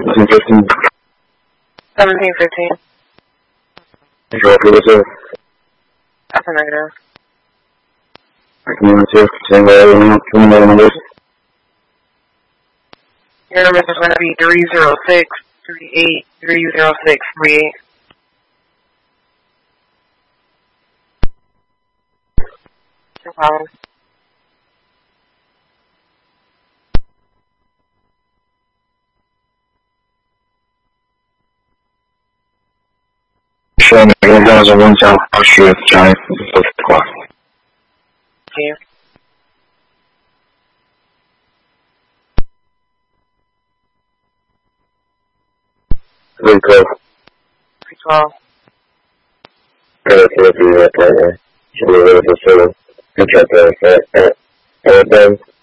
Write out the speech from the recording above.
1715. 1715. Control for this. That's a negative. Community, same way, any other numbers? Your numbers are going to be 306-38-306-38. No problem. Showing me 1001 South Street, Giant, 4 o'clock. Thank you. Very close. 312. Right there. Should be able to sort of contract that.